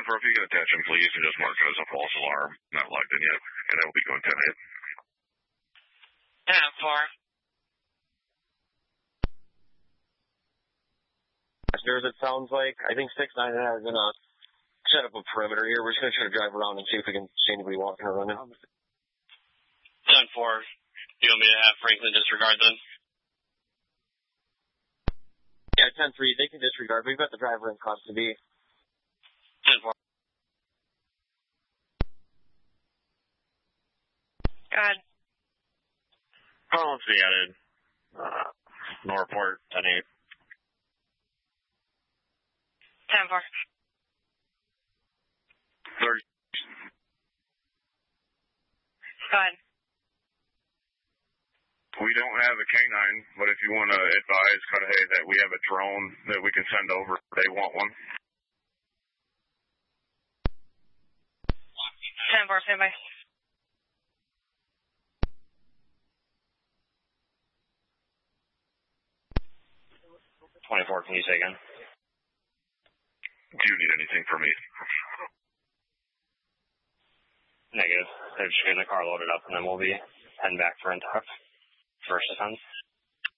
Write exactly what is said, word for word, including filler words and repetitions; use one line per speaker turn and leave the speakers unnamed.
four, if you can attach him, please, and just mark it as a false alarm, not logged in yet, and I will be going ten eight.
ten four.
It sounds like, I think six nine and I are going to set up a perimeter here. We're just going to try to drive around and see if we can see anybody walking or running.
ten four. You want me to have Franklin disregard then?
Yeah, ten three. They can disregard. We've got the driver in custody.
ten four.
Go ahead.
Call to be added. Uh, no report, ten eight.
ten four.
thirty.
Go ahead.
We don't have a canine, but if you want to advise Cudahy that we have a drone that we can send over, they want one.
ten four, stand by.
twenty-four, can you say again?
Do you need anything from me?
Negative. They're just getting the car loaded up, and then we'll be heading back for intox. First offense.